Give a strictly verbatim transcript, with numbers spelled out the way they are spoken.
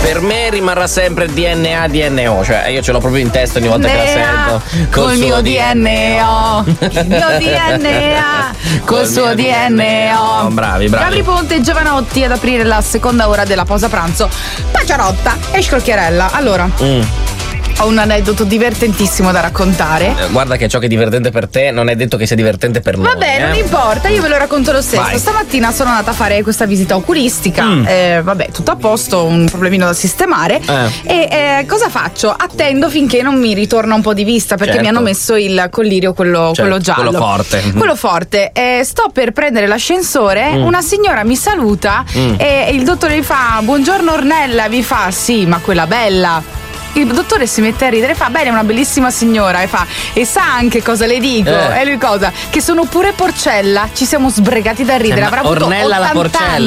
Per me rimarrà sempre D N A, D N O, cioè io ce l'ho proprio in testa ogni volta che la sento. Col mio D N O, il mio D N A, col suo D N O. Bravi, bravi. Gabri Ponte e Giovanotti ad aprire la seconda ora della pausa pranzo. Paciarotta e Scrocchiarella. Allora. Mm. Ho un aneddoto divertentissimo da raccontare. Eh, guarda che ciò che è divertente per te non è detto che sia divertente per noi. Vabbè, eh? non importa, io ve lo racconto lo stesso. Vai. Stamattina sono andata a fare questa visita oculistica. Mm. Eh, vabbè, tutto a posto, un problemino da sistemare. Eh. E eh, cosa faccio? Attendo finché non mi ritorna un po' di vista, perché Certo. mi hanno messo il collirio, quello, Certo, quello giallo. quello forte. Quello forte. Eh, sto per prendere l'ascensore, Mm. una signora mi saluta Mm. e il dottore mi fa: buongiorno Ornella, vi fa sì, ma quella bella. Il dottore si mette a ridere e fa: bene, è una bellissima signora. E fa: e sa anche cosa le dico? Eh. E lui cosa? Che sono pure Porcella. Ci siamo sbregati da ridere. Eh, ma Avrà avuto Ornella la ottanta Porcella.